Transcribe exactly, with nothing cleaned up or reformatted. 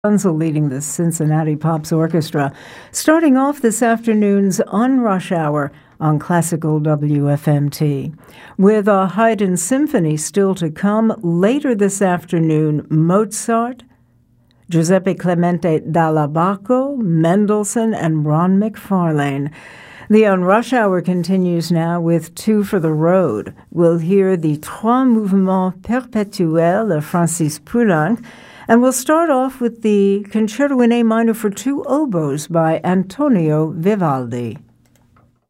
Bunzel leading the Cincinnati Pops Orchestra, starting off this afternoon's On Rush Hour on Classical W F M T. With a Haydn symphony still to come, later this afternoon, Mozart, Giuseppe Clemente Dall'Abaco, Mendelssohn, and Ron McFarlane. The On Rush Hour continues now with Two for the Road. We'll hear the Trois Mouvements Perpétuels of Francis Poulenc, and we'll start off with the Concerto in A minor for two oboes by Antonio Vivaldi.